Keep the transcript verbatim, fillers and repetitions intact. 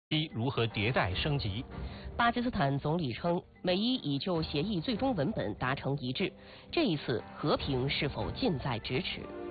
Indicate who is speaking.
Speaker 1: 一如何迭代升级？
Speaker 2: 巴基斯坦总理称，美伊已就协议最终文本达成一致，这一次和平是否近在咫尺？